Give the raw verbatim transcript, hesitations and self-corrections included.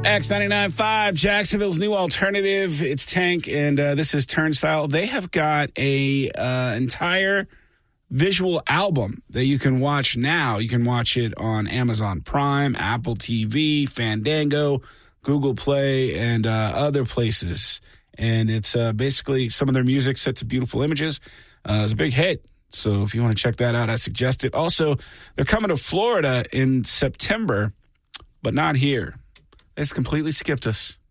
X ninety-nine point five, Jacksonville's new alternative. It's Tank, and uh, this is Turnstile. They have got a uh, entire visual album that you can watch now. You can watch it on Amazon Prime, Apple T V, Fandango, Google Play, and uh, other places. And it's uh, basically some of their music set to beautiful images. Uh, it's a big hit. So if you want to check that out, I suggest it. Also, they're coming to Florida in September, but not here. It's completely skipped us.